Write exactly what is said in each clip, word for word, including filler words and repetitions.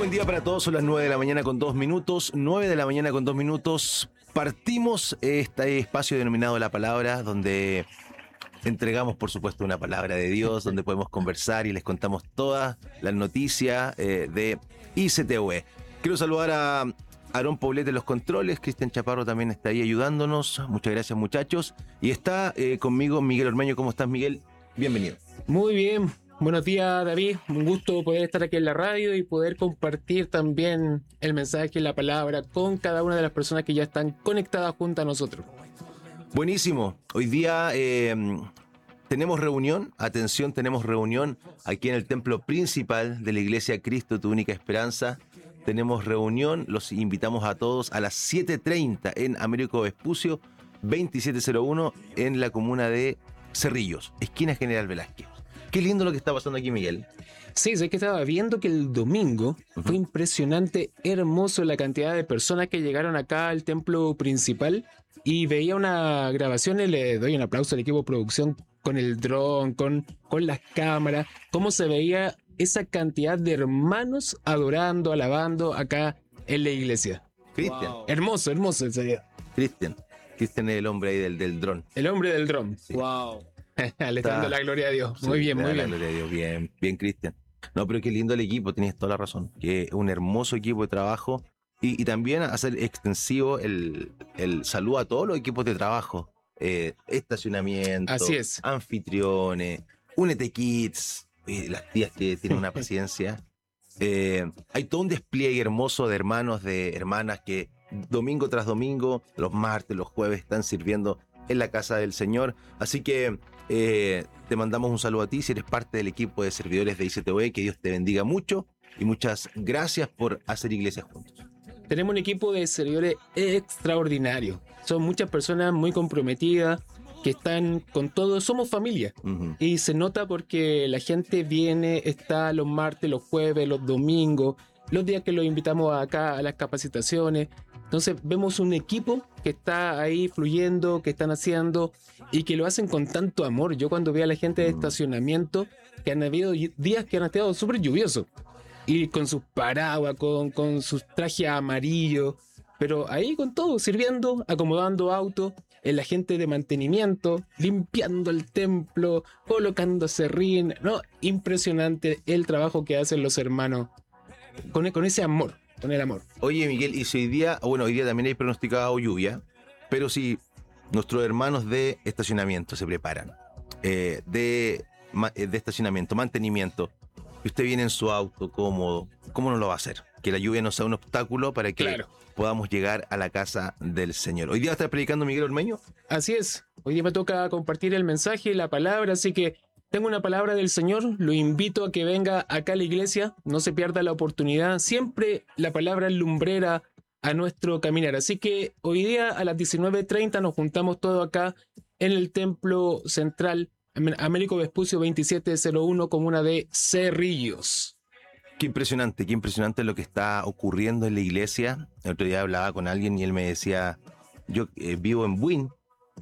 Buen día para todos, son las nueve de la mañana con dos minutos, nueve de la mañana con dos minutos. Partimos este espacio denominado La Palabra, donde entregamos, por supuesto, una palabra de Dios, donde podemos conversar y les contamos todas las noticias eh, de I C T U E. Quiero saludar a Aarón Poblet de los controles, Cristian Chaparro también está ahí ayudándonos. Muchas gracias, muchachos. Y está eh, conmigo Miguel Ormeño. ¿Cómo estás, Miguel? Bienvenido. Muy bien. Buenos días, David. Un gusto poder estar aquí en la radio y poder compartir también el mensaje y la palabra con cada una de las personas que ya están conectadas junto a nosotros. Buenísimo. Hoy día eh, tenemos reunión. Atención, tenemos reunión aquí en el templo principal de la Iglesia Cristo, tu única esperanza. Tenemos reunión. Los invitamos a todos a las siete treinta en Américo Vespucio, veintisiete cero uno en la comuna de Cerrillos, esquina General Velázquez. Qué lindo lo que está pasando aquí, Miguel. Sí, sé que estaba viendo que el domingo uh-huh. fue impresionante, hermoso la cantidad de personas que llegaron acá al templo principal y veía una grabación y le doy un aplauso al equipo de producción con el dron, con, con las cámaras, cómo se veía esa cantidad de hermanos adorando, alabando acá en la iglesia. Cristian. Wow. Hermoso, hermoso ese día. Cristian. Cristian es el hombre ahí del, del dron. El hombre del dron. Sí. Wow. Le está dando la gloria a Dios. Muy sí, bien, muy bien. La gloria a Dios. Bien, bien, Cristian. No, pero qué lindo el equipo, tienes toda la razón. Que es un hermoso equipo de trabajo. Y, y también hacer extensivo el, el saludo a todos los equipos de trabajo. Eh, estacionamiento. Así es. Anfitriones. Únete Kids. Eh, las tías que tienen una paciencia. Eh, hay todo un despliegue hermoso de hermanos, de hermanas que domingo tras domingo, los martes, los jueves, están sirviendo en la casa del Señor. Así que eh, te mandamos un saludo a ti si eres parte del equipo de servidores de I C T U E. Que Dios te bendiga mucho y muchas gracias por hacer iglesia juntos. Tenemos un equipo de servidores extraordinario. Son muchas personas muy comprometidas que están con todo. Somos familia. Uh-huh. Y se nota porque la gente viene, está los martes, los jueves, los domingos, los días que los invitamos acá a las capacitaciones. Entonces vemos un equipo que está ahí fluyendo, que están haciendo y que lo hacen con tanto amor. Yo cuando veo a la gente de estacionamiento, que han habido días que han estado súper lluviosos y con sus paraguas, con, con sus trajes amarillos, pero ahí con todo, sirviendo, acomodando autos, la gente de mantenimiento, limpiando el templo, colocando serrín. No, impresionante el trabajo que hacen los hermanos con, con ese amor. Con el amor. Oye, Miguel, y si hoy día, bueno, hoy día también hay pronosticado lluvia, pero si nuestros hermanos de estacionamiento se preparan, eh, de, de estacionamiento, mantenimiento, y usted viene en su auto cómodo, ¿cómo no lo va a hacer? Que la lluvia no sea un obstáculo para que claro. podamos llegar a la casa del Señor. ¿Hoy día va a estar predicando Miguel Ormeño? Así es. Hoy día me toca compartir el mensaje y la palabra, así que tengo una palabra del Señor, lo invito a que venga acá a la iglesia, no se pierda la oportunidad, siempre la palabra es lumbrera a nuestro caminar, así que hoy día a las diecinueve treinta nos juntamos todos acá en el templo central, Américo Vespucio veintisiete cero uno, comuna de Cerrillos. Qué impresionante, qué impresionante lo que está ocurriendo en la iglesia. El otro día hablaba con alguien y él me decía, yo eh, vivo en Buin,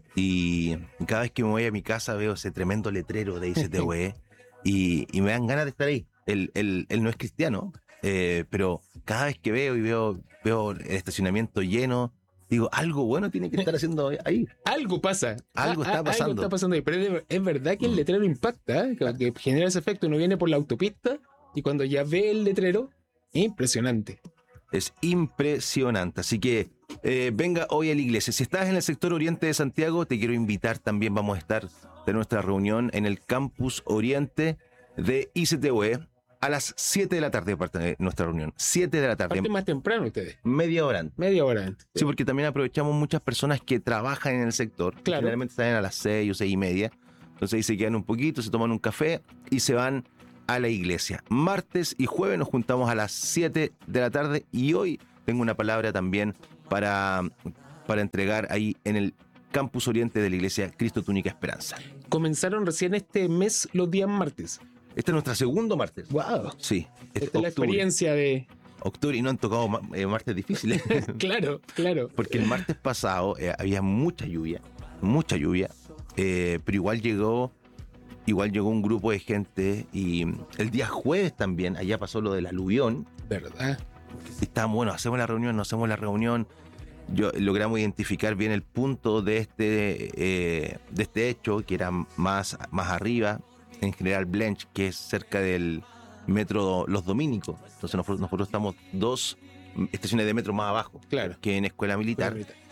y cada vez que me voy a mi casa veo ese tremendo letrero de I C T U E y, y me dan ganas de estar ahí. Él, él, él no es cristiano, eh, pero cada vez que veo y veo, veo el estacionamiento lleno, digo, algo bueno tiene que estar haciendo ahí. Algo pasa. Algo está pasando. Algo está pasando ahí. Pero es verdad que el letrero impacta, ¿eh? Que genera ese efecto. Uno viene por la autopista y cuando ya ve el letrero, impresionante. Es impresionante. Así que eh, venga hoy a la iglesia. Si estás en el sector oriente de Santiago, te quiero invitar también. Vamos a estar de nuestra reunión en el campus oriente de I C T U E a las siete de la tarde, parte de nuestra reunión. siete de la tarde. Parte más temprano ustedes. Media hora antes. Media hora antes. Sí, porque también aprovechamos muchas personas que trabajan en el sector. Claro. Generalmente salen a las seis o seis y media. Entonces ahí se quedan un poquito, se toman un café y se van a la iglesia. Martes y jueves nos juntamos a las siete de la tarde y hoy tengo una palabra también para, para entregar ahí en el campus oriente de la iglesia Cristo tu única esperanza. Comenzaron recién este mes los días martes. Este es nuestro segundo martes. ¡Wow! Sí. Esta es la experiencia de... Octubre y no han tocado eh, martes difíciles. Claro, claro. Porque el martes pasado eh, había mucha lluvia, mucha lluvia, eh, pero igual llegó igual llegó un grupo de gente y el día jueves también, allá pasó lo del aluvión. ¿Verdad? Estábamos, bueno, hacemos la reunión, no hacemos la reunión. Yo, logramos identificar bien el punto de este, eh, de este hecho, que era más, más arriba, en General Blench, que es cerca del metro Los Dominicos. Entonces nosotros, nosotros estamos dos estaciones de metro más abajo, claro, que en Escuela Militar.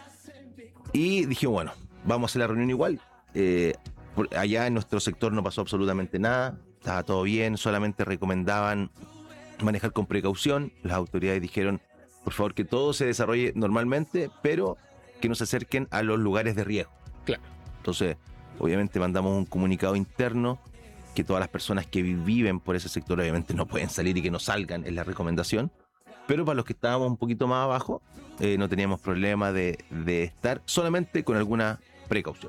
Y dije, bueno, vamos a hacer la reunión igual. Eh, allá en nuestro sector no pasó absolutamente nada, estaba todo bien, solamente recomendaban manejar con precaución. Las autoridades dijeron, por favor, que todo se desarrolle normalmente, pero que no se acerquen a los lugares de riesgo. Claro. Entonces, obviamente mandamos un comunicado interno que todas las personas que viven por ese sector obviamente no pueden salir y que no salgan, es la recomendación. Pero para los que estábamos un poquito más abajo, eh, no teníamos problema de, de estar solamente con alguna precaución.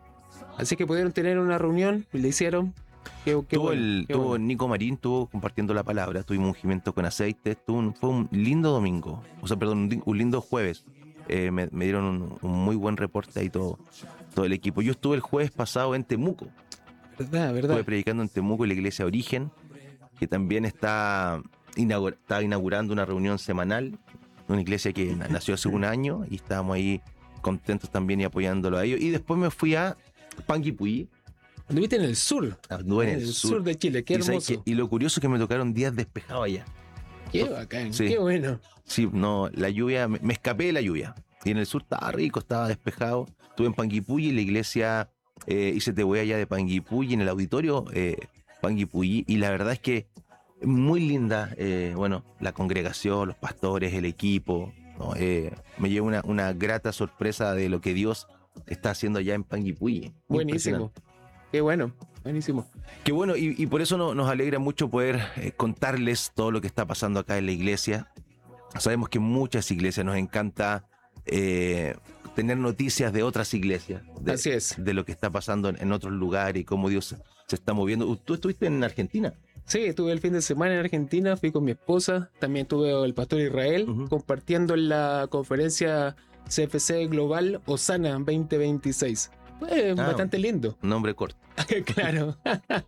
Así que pudieron tener una reunión, le hicieron. Qué, qué tuvo bueno, el, qué tuvo bueno. Nico Marín, estuvo compartiendo la palabra, tuvimos un ungimiento con aceite, tuvo un, fue un lindo domingo, o sea, perdón, un, un lindo jueves. Eh, me, me dieron un, un muy buen reporte ahí todo, todo el equipo. Yo estuve el jueves pasado en Temuco. Verdad, verdad. Estuve predicando en Temuco en la iglesia Origen, que también está, inaugura, está inaugurando una reunión semanal, una iglesia que nació hace un año y estábamos ahí contentos también y apoyándolo a ellos. Y después me fui a Panguipulli. Anduviste en el sur. Anduve en en el, el sur. sur de Chile, qué y, ¿sabes hermoso. qué? Y lo curioso es que me tocaron días despejados allá. Qué bacán, Sí. qué bueno. Sí, no, la lluvia, me, me escapé de la lluvia. Y en el sur estaba rico, estaba despejado. Estuve en Panguipulli, en la iglesia eh, hice te voy allá de Panguipulli, en el auditorio eh, Panguipulli. Y la verdad es que muy linda, eh, bueno, la congregación, los pastores, el equipo. ¿No? Eh, me llevo una, una grata sorpresa de lo que Dios está haciendo allá en Panguipulli. Buenísimo. Qué bueno, buenísimo. Qué bueno, y, y por eso no, nos alegra mucho poder eh, contarles todo lo que está pasando acá en la iglesia. Sabemos que muchas iglesias nos encanta eh, tener noticias de otras iglesias. De, Así es. De lo que está pasando en, en otros lugares y cómo Dios se, se está moviendo. ¿Tú estuviste en Argentina? Sí, estuve el fin de semana en Argentina, fui con mi esposa, también tuve el pastor Israel, Uh-huh. compartiendo en la conferencia C F C Global Osana veinte veintiséis. Fue Ah, bastante lindo. Nombre corto. Claro.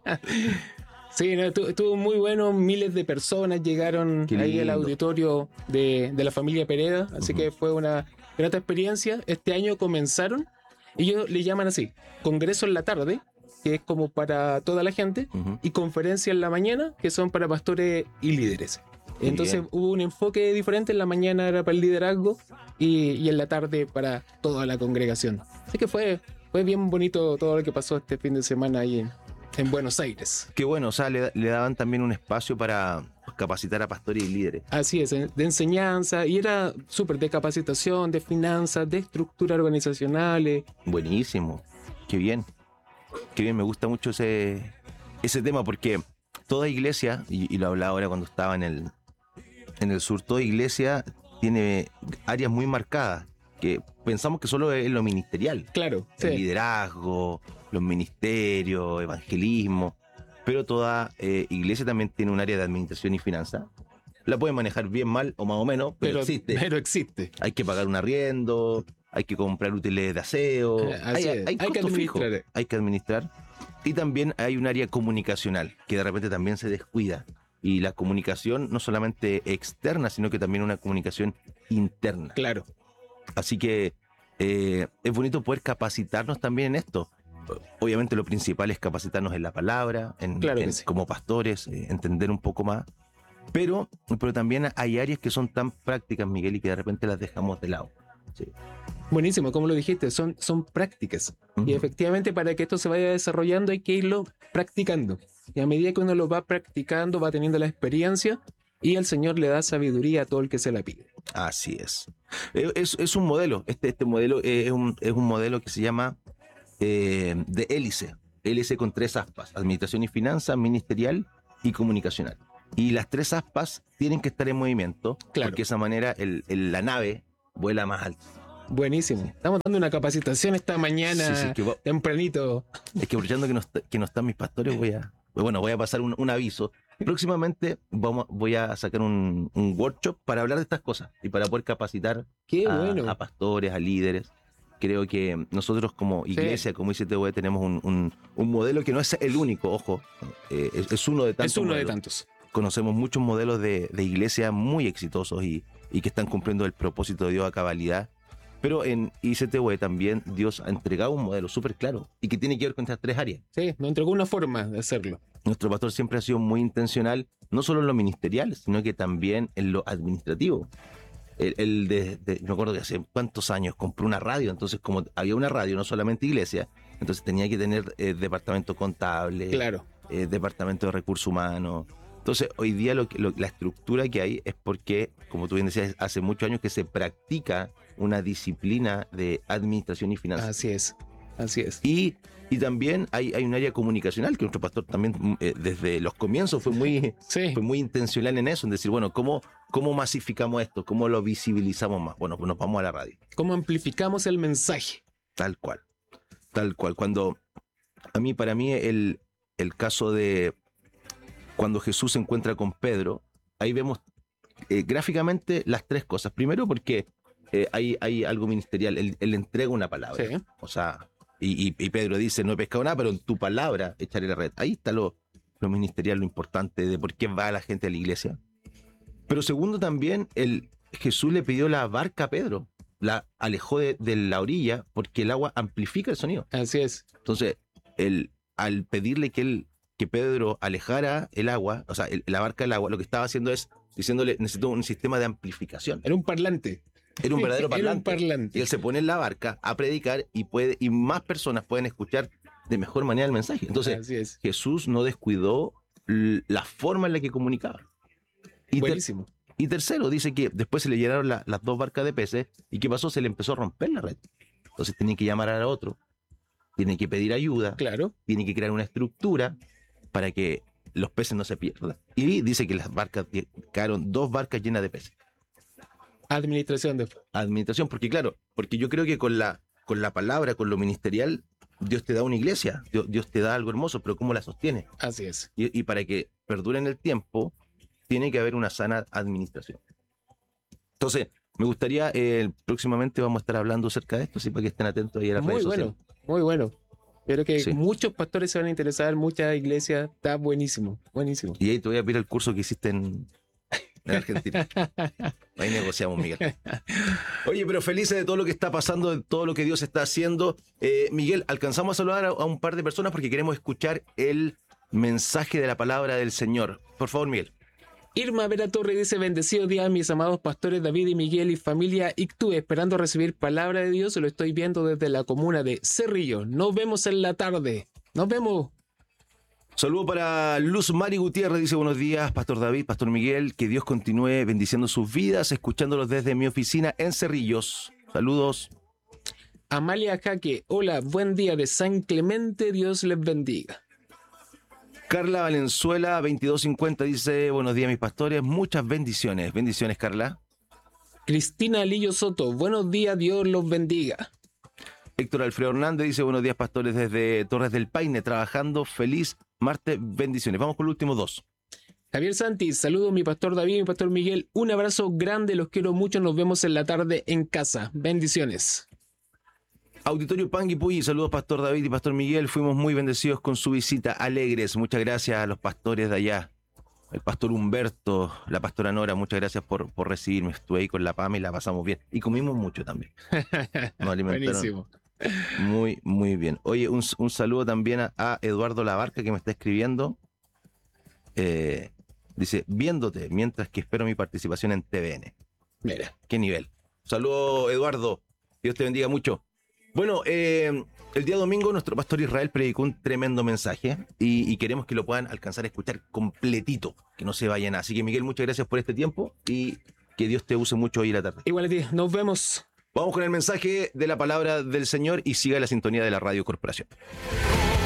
Sí, no, estu- estuvo muy bueno, miles de personas llegaron Qué ahí al lindo. auditorio de, de la familia Pereda, así Ujú. que fue una grata experiencia. Este año comenzaron, y ellos le llaman así, congreso en la tarde, que es como para toda la gente, Uh-huh. y conferencia en la mañana, que son para pastores y líderes. Muy Entonces bien. hubo un enfoque diferente, en la mañana era para el liderazgo y, y en la tarde para toda la congregación. Así que fue, fue bien bonito todo lo que pasó este fin de semana ahí en, en Buenos Aires. Qué bueno, o sea, le, le daban también un espacio para capacitar a pastores y líderes. Así es, de enseñanza, y era súper de capacitación, de finanzas, de estructuras organizacionales. Buenísimo, qué bien, qué bien, me gusta mucho ese, ese tema porque toda iglesia, y, y lo hablaba ahora cuando estaba en el, en el sur, toda iglesia tiene áreas muy marcadas, que pensamos que solo es lo ministerial, Claro, el sí, liderazgo, los ministerios, evangelismo, pero toda eh, iglesia también tiene un área de administración y finanzas. La pueden manejar bien, mal o más o menos, pero, pero existe. pero existe. Hay que pagar un arriendo, hay que comprar útiles de aseo, Eh, así hay, es. hay Hay que costos fijos, administrar. hay que administrar. Y también hay un área comunicacional que de repente también se descuida. Y la comunicación no solamente externa, sino que también una comunicación interna. Claro, Así que eh, es bonito poder capacitarnos también en esto. Obviamente lo principal es capacitarnos en la palabra, en, Claro que en- sí. como pastores, eh, entender un poco más. Pero, pero también hay áreas que son tan prácticas, Miguel, y que de repente las dejamos de lado. Sí. buenísimo, como lo dijiste, son, son prácticas. Y Ujú. efectivamente, para que esto se vaya desarrollando hay que irlo practicando. Y a medida que uno lo va practicando, va teniendo la experiencia, y el Señor le da sabiduría a todo el que se la pide. Así es. Eh, Es, es un modelo. Este, este modelo eh, es un, es un modelo que se llama eh, de hélice. Hélice con tres aspas: administración y finanzas, ministerial y comunicacional. Y las tres aspas tienen que estar en movimiento, Claro. porque de esa manera el- el- la nave vuela más alto. Buenísimo. Estamos dando una capacitación esta mañana, Sí, sí, que va- tempranito. es que aprovechando que no, está- que no están mis pastores, voy a, bueno, voy a pasar un, un aviso. Próximamente vamos, voy a sacar un, un workshop para hablar de estas cosas y para poder capacitar Qué a, bueno. a pastores, a líderes. Creo que nosotros como iglesia, sí. como I C T U E, tenemos un, un, un modelo que no es el único, ojo, eh, es, es uno de tantos. Es uno modelos. de tantos. Conocemos muchos modelos de, de iglesia muy exitosos y, y que están cumpliendo el propósito de Dios a cabalidad. Pero en I C T U E también Dios ha entregado un modelo súper claro y que tiene que ver con estas tres áreas. Sí, nos entregó una forma de hacerlo. Nuestro pastor siempre ha sido muy intencional, no solo en lo ministerial, sino que también en lo administrativo. El, el de, de, me acuerdo que hace cuántos años compró una radio, entonces como había una radio, no solamente iglesia, entonces tenía que tener eh, departamento contable, claro. eh, departamento de recursos humanos. Entonces hoy día lo, lo, la estructura que hay es porque, como tú bien decías, hace muchos años que se practica una disciplina de administración y finanzas. Así es, así es. Y, y también hay, hay un área comunicacional que nuestro pastor también eh, desde los comienzos fue muy, sí. fue muy intencional en eso, en decir, bueno, ¿cómo, ¿cómo masificamos esto? ¿Cómo lo visibilizamos más? Bueno, pues nos vamos a la radio. ¿Cómo amplificamos el mensaje? Tal cual, tal cual. Cuando, a mí, para mí, el, el caso de cuando Jesús se encuentra con Pedro, ahí vemos eh, gráficamente las tres cosas. Primero porque eh, hay, hay algo ministerial, él, él entrega una palabra. Sí. O sea, y, y, y Pedro dice, no he pescado nada, pero en tu palabra echaré la red. Ahí está lo, lo ministerial, lo importante de por qué va la gente a la iglesia. Pero segundo también, el, Jesús le pidió la barca a Pedro, la alejó de, de la orilla porque el agua amplifica el sonido. Así es. Entonces, el, al pedirle que él que Pedro alejara el agua, o sea, el, la barca del agua, lo que estaba haciendo es diciéndole, necesito un sistema de amplificación. Era un parlante. Era un verdadero parlante. Era un parlante. Y él se pone en la barca a predicar y puede y más personas pueden escuchar de mejor manera el mensaje. Entonces, así es. Jesús no descuidó la forma en la que comunicaba. Y Buenísimo. Ter, y tercero, dice que después se le llenaron la, las dos barcas de peces y ¿qué pasó? Se le empezó a romper la red. Entonces tenía que llamar a otro, tiene que pedir ayuda, claro. tiene que crear una estructura para que los peces no se pierdan. Y dice que las barcas quedaron dos barcas llenas de peces. Administración de Administración, porque claro, porque yo creo que con la, con la palabra, con lo ministerial, Dios te da una iglesia, Dios, Dios te da algo hermoso, pero ¿cómo la sostiene? Así es. Y, y para que perdure en el tiempo, tiene que haber una sana administración. Entonces, me gustaría, eh, próximamente vamos a estar hablando acerca de esto, así para que estén atentos ahí a las muy redes bueno, sociales. Muy bueno. Pero que sí. muchos pastores se van a interesar, muchas iglesias, está buenísimo, buenísimo. Y ahí te voy a pedir el curso que hiciste en, en Argentina. Ahí negociamos, Miguel. Oye, pero felices de todo lo que está pasando, de todo lo que Dios está haciendo. Eh, Miguel, alcanzamos a saludar a, a un par de personas porque queremos escuchar el mensaje de la palabra del Señor. Por favor, Miguel. Irma Vera Torre dice, bendecido día mis amados pastores David y Miguel y familia Ictú, esperando recibir palabra de Dios, lo estoy viendo desde la comuna de Cerrillo. Nos vemos en la tarde. Nos vemos. Saludo para Luz Mari Gutiérrez, dice buenos días, Pastor David, Pastor Miguel, que Dios continúe bendiciendo sus vidas, escuchándolos desde mi oficina en Cerrillos. Saludos. Amalia Jaque, hola, buen día de San Clemente, Dios les bendiga. Carla Valenzuela, veintidós cincuenta, dice, buenos días mis pastores, muchas bendiciones. Bendiciones, Carla. Cristina Lillo Soto, buenos días, Dios los bendiga. Héctor Alfredo Hernández dice, buenos días pastores desde Torres del Paine, trabajando, feliz martes, bendiciones. Vamos con los últimos dos. Javier Santis, saludos mi pastor David y mi pastor Miguel, un abrazo grande, los quiero mucho, nos vemos en la tarde en casa. Bendiciones. Auditorio Panguipulli, saludos Pastor David y Pastor Miguel, fuimos muy bendecidos con su visita, alegres, muchas gracias a los pastores de allá, el pastor Humberto, la pastora Nora, muchas gracias por, por recibirme, estuve ahí con la Pama y la pasamos bien, y comimos mucho también, nos alimentaron Buenísimo. muy, muy bien. Oye, un, un saludo también a, a Eduardo Labarca que me está escribiendo, eh, dice, viéndote mientras que espero mi participación en T V N. Mira, qué nivel. Saludo Eduardo, Dios te bendiga mucho. Bueno, eh, el día domingo nuestro pastor Israel predicó un tremendo mensaje y, y queremos que lo puedan alcanzar a escuchar completito, que no se vayan. Así que Miguel, muchas gracias por este tiempo y que Dios te use mucho hoy en la tarde. Igual a ti, nos vemos. Vamos con el mensaje de la palabra del Señor y siga la sintonía de la Radio Corporación.